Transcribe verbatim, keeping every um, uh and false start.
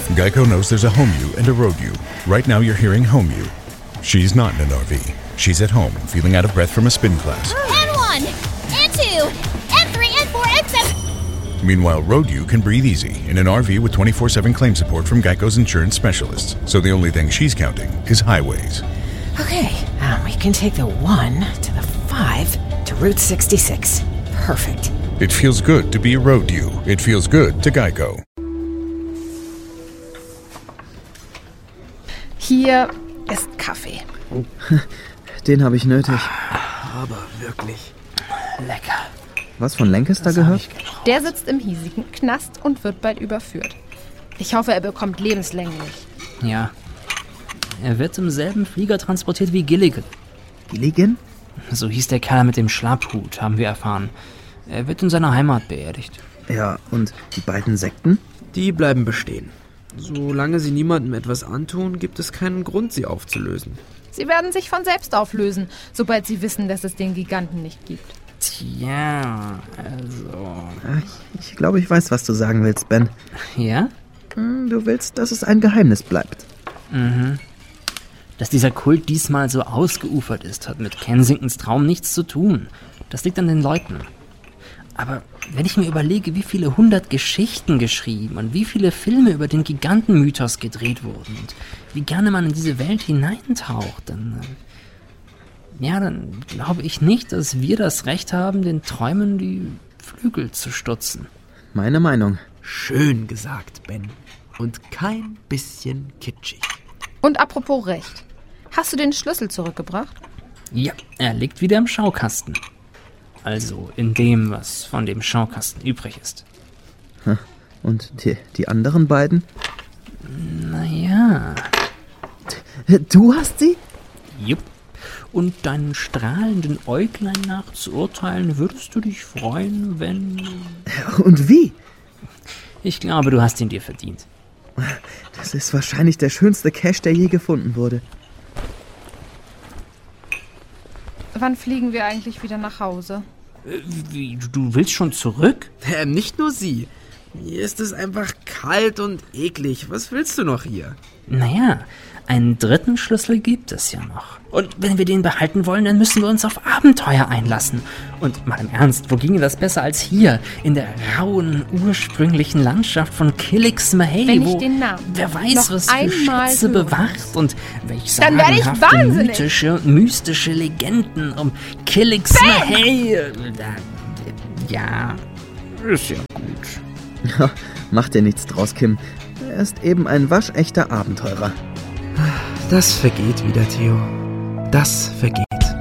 Geico knows there's a home you and a road you. Right now you're hearing home you. She's not in an R V. She's at home, feeling out of breath from a spin class. N one, N two, N three, N four, N seven. Meanwhile, road you can breathe easy in an R V with twenty-four seven claim support from Geico's insurance specialists. So the only thing she's counting is highways. Okay, um, we can take the one to the five to Route sixty-six. Perfect. It feels good to be a road you. It feels good to Geico. Hier ist Kaffee. Den habe ich nötig. Aber wirklich Lecker. Was von Lancaster gehört? Der sitzt im hiesigen Knast und wird bald überführt. Ich hoffe, er bekommt lebenslänglich. Ja. Er wird im selben Flieger transportiert wie Gilligan. Gilligan? So hieß der Kerl mit dem Schlapphut, haben wir erfahren. Er wird in seiner Heimat beerdigt. Ja, und die beiden Sekten? Die bleiben bestehen. Solange sie niemandem etwas antun, gibt es keinen Grund, sie aufzulösen. Sie werden sich von selbst auflösen, sobald sie wissen, dass es den Giganten nicht gibt. Tja, also... Ich glaube, ich weiß, was du sagen willst, Ben. Ja? Du willst, dass es ein Geheimnis bleibt. Mhm. Dass dieser Kult diesmal so ausgeufert ist, hat mit Kensingtons Traum nichts zu tun. Das liegt an den Leuten. Aber wenn ich mir überlege, wie viele hundert Geschichten geschrieben und wie viele Filme über den Gigantenmythos gedreht wurden und wie gerne man in diese Welt hineintaucht, dann, ja, dann glaube ich nicht, dass wir das Recht haben, den Träumen die Flügel zu stutzen. Meine Meinung. Schön gesagt, Ben. Und kein bisschen kitschig. Und apropos Recht. Hast du den Schlüssel zurückgebracht? Ja, er liegt wieder im Schaukasten. Also in dem, was von dem Schaukasten übrig ist. Und die, die anderen beiden? Naja. Du hast sie? Jupp. Und deinen strahlenden Äuglein nach zu urteilen, würdest du dich freuen, wenn... Und wie? Ich glaube, du hast ihn dir verdient. Das ist wahrscheinlich der schönste Cash, der je gefunden wurde. Wann fliegen wir eigentlich wieder nach Hause? Wie, du willst schon zurück? Äh, nicht nur sie. Hier ist es einfach kalt und eklig. Was willst du noch hier? Naja, einen dritten Schlüssel gibt es ja noch. Und wenn wir den behalten wollen, dann müssen wir uns auf Abenteuer einlassen. Und mal im Ernst, wo ginge das besser als hier? In der rauen, ursprünglichen Landschaft von Killicksmahay, Wenn ich wo den Namen wer weiß, noch was für einmal Schätze höre, bewacht und welch dann werde ich sagenhafte, wahnsinnig. mythische und mystische Legenden um Killicksmahay. Äh, Ja, ist ja gut. Ja, mach dir nichts draus, Kim. Er ist eben ein waschechter Abenteurer. Das vergeht wieder, Theo. Das vergeht.